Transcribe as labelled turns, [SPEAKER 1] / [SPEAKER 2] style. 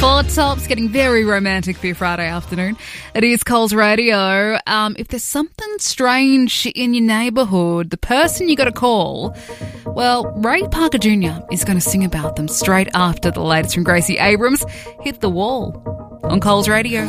[SPEAKER 1] Four Tops, getting very romantic for your Friday afternoon. It is Coles Radio. If there's something strange in your neighbourhood, the person you got to call, well, Ray Parker Jr. is going to sing about them straight after the latest from Gracie Abrams. Hit the wall on Coles Radio.